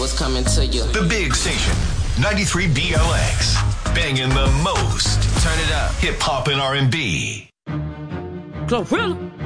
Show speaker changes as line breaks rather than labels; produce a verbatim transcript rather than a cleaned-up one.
what's coming to you.
The big station, ninety-three B L X. Banging the most.
Turn it up.
Hip hop and R and B.
Glorilla.